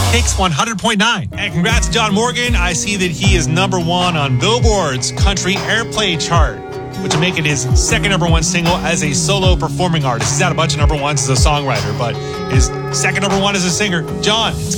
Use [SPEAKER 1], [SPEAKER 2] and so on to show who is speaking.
[SPEAKER 1] Kicks 100.9.
[SPEAKER 2] And congrats to John Morgan. I see that he is number 1 on Billboard's country airplay chart, which will make it his second number 1 single as a solo performing artist. He's had a bunch of number 1s as a songwriter, but his second number 1 as a singer. John, it's